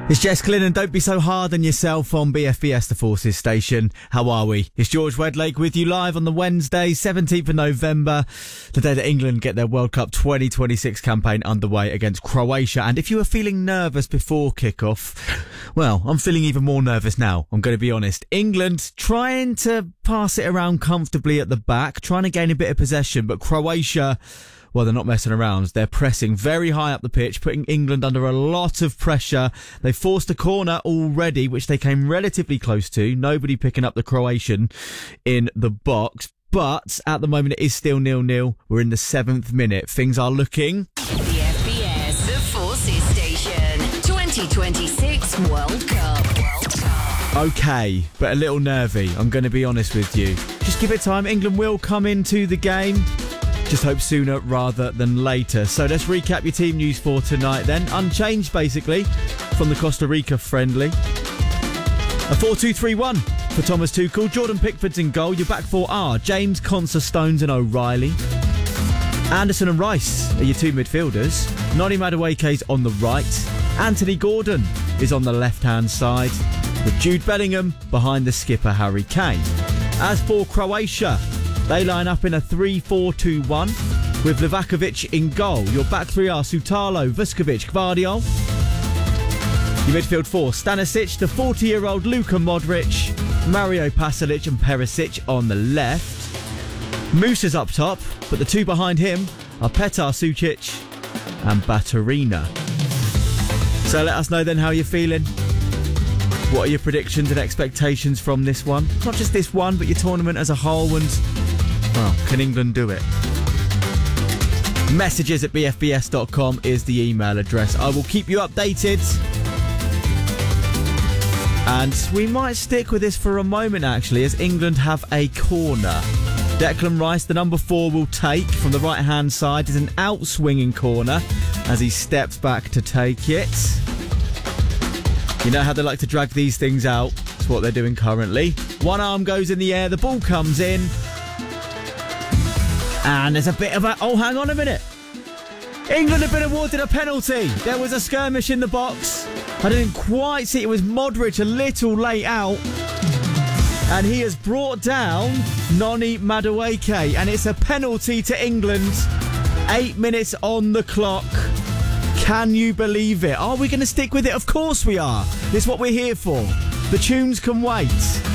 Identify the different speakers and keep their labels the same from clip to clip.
Speaker 1: It's Jess Glynn, and don't be so hard on yourself on BFBS, the Forces station. How are we? It's George Wedlake with you live on the Wednesday, 17th of November, the day that England get their World Cup 2026 campaign underway against Croatia. And if you were feeling nervous before kickoff, well, I'm feeling even more nervous now, I'm going to be honest. England trying to pass it around comfortably at the back, trying to gain a bit of possession, but Croatia, well, they're not messing around. They're pressing very high up the pitch, putting England under a lot of pressure. They forced a corner already, which they came relatively close to. Nobody picking up the Croatian in the box. But at the moment, it is still 0-0. We're in the 7th minute. Things are looking...
Speaker 2: The FBS, the Forces station. 2026 World Cup.
Speaker 1: Okay, but a little nervy. I'm going to be honest with you. Just give it time. England will come into the game. Just hope sooner rather than later. So let's recap your team news for tonight then. Unchanged, basically, from the Costa Rica friendly. A 4-2-3-1 for Thomas Tuchel. Jordan Pickford's in goal. Your back four are James, Konsa, Stones and O'Reilly. Anderson and Rice are your two midfielders. Noni Madueke's on the right. Anthony Gordon is on the left-hand side, with Jude Bellingham behind the skipper Harry Kane. As for Croatia, they line up in a 3-4-2-1 with Livakovic in goal. Your back three are Sutalo, Vuskovic, Gvardiol. Your midfield four, Stanisic, the 40-year-old Luka Modric, Mario Pasalic and Perisic on the left. Musa's up top, but the two behind him are Petar Sucic and Baturina. So let us know then how you're feeling. What are your predictions and expectations from this one? Not just this one, but your tournament as a whole, and well, can England do it? Messages at bfbs.com is the email address. I will keep you updated. And we might stick with this for a moment, actually, as England have a corner. Declan Rice, the number 4, will take from the right-hand side. Is an out-swinging corner as he steps back to take it. You know how they like to drag these things out. That's what they're doing currently. One arm goes in the air, the ball comes in. And there's a bit of a... Oh, hang on a minute. England have been awarded a penalty. There was a skirmish in the box. I didn't quite see it. It was Modric a little late out. And he has brought down Noni Madueke. And it's a penalty to England. 8 minutes on the clock. Can you believe it? Are we going to stick with it? Of course we are. It's what we're here for. The tunes can wait.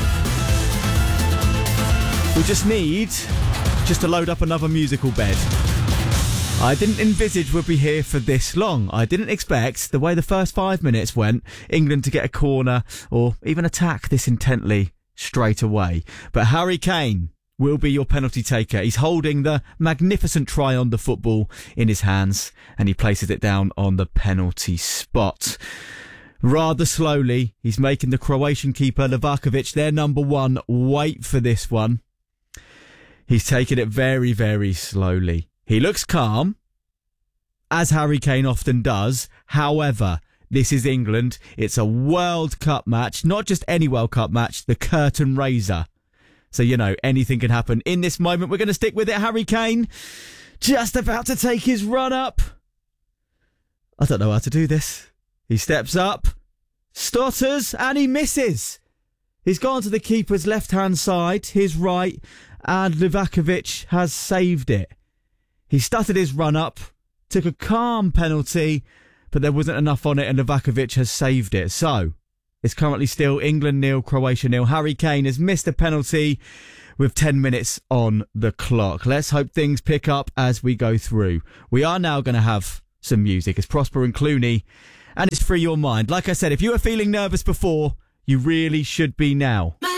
Speaker 1: We just need to load up another musical bed. I didn't envisage we'd be here for this long. I didn't expect, the way the first 5 minutes went, England to get a corner or even attack this intently straight away. But Harry Kane will be your penalty taker. He's holding the magnificent try on the football in his hands, and he places it down on the penalty spot. Rather slowly, he's making the Croatian keeper, Livakovic, their number 1, wait for this one. He's taking it very, very slowly. He looks calm, as Harry Kane often does. However, this is England. It's a World Cup match, not just any World Cup match, the curtain raiser. So, you know, anything can happen in this moment. We're going to stick with it. Harry Kane just about to take his run up. I don't know how to do this. He steps up, stutters, and he misses. He's gone to the keeper's left-hand side, his right, and Livakovic has saved it. He stuttered his run up, took a calm penalty, but there wasn't enough on it, and Livakovic has saved it. So it's currently still England 0, Croatia 0. Harry Kane has missed a penalty with 10 minutes on the clock. Let's hope things pick up as we go through. We are now going to have some music. It's Prosper and Clooney, and it's Free Your Mind. Like I said, if you were feeling nervous before, you really should be now.